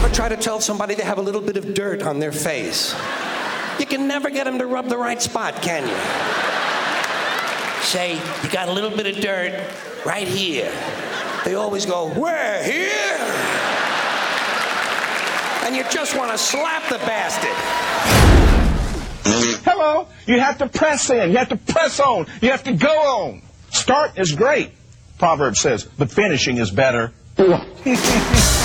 Ever try to tell somebody they have a little bit of dirt on their face? You can never get them to rub the right spot, can you? Say, you got a little bit of dirt right here. They always go, where, here? And you just want to slap the bastard. Hello, you have to press in, you have to press on, you have to go on. Start is great, Proverbs says, but finishing is better.